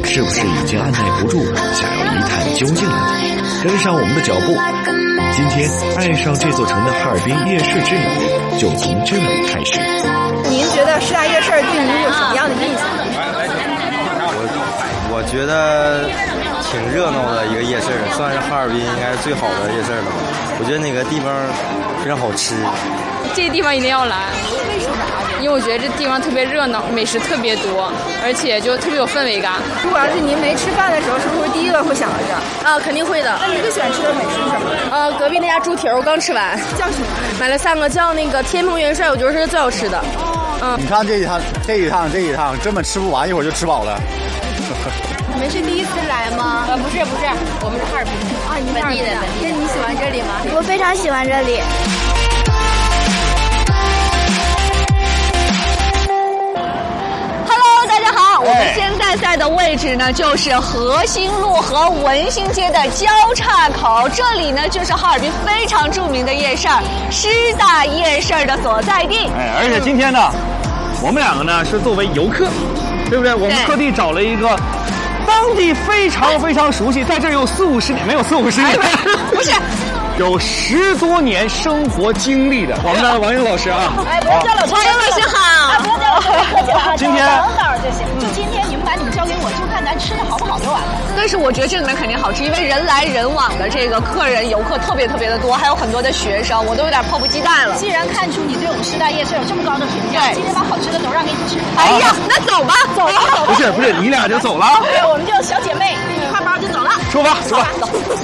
是不是已经按耐不住想要一探究竟了？跟上我们的脚步，今天爱上这座城的哈尔滨夜市之旅就从这里开始。 您觉得师大夜市对您有什么样的印象？ 我觉得挺热闹的一个夜市，算是哈尔滨应该是最好的夜市了吧。我觉得那个地方非常好吃。 这个地方一定要来， 为什么？ 因为我觉得这地方特别热闹，美食特别多，而且就特别有氛围感。 如果要是您没吃饭的时候，是不是第一个会想到这？ 肯定会的。 那您最喜欢吃的美食是什么？ 隔壁那家猪蹄儿我刚吃完， 叫什么？ 买了3个，叫那个天蓬元帅，我觉得是最好吃的。 你看这一趟根本吃不完，一会儿就吃饱了。 你们是第一次来吗？ 不是，我们是哈尔滨啊，你们本地的。那你喜欢这里吗？ 我非常喜欢这里。 我们现在在的位置呢，就是和兴路和文兴街的交叉口，这里呢就是哈尔滨非常著名的夜市师大夜市的所在地。 而且今天呢，我们两个呢是作为游客，对不对？我们特地找了一个当地非常熟悉，在这有40-50年，没有40-50年， 不是。 有10多年生活经历的我们的王英老师啊！ 不要叫老师，王英老师好。 不要叫老师，客气了啊。 今天等会儿就行。就今天你们把你们交给我，就看咱吃的好不好就完了。 但是我觉得这里面肯定好吃，因为人来人往的这个游客特别的多，还有很多的学生，我都有点迫不及待了。 既然看出你对我们师大夜市有这么高的评价，今天把好吃的都让给你吃。 哎呀，那走吧，走吧。 不是，你俩就走了？ 对，我们就小姐妹，挎包就走了。 出发，走。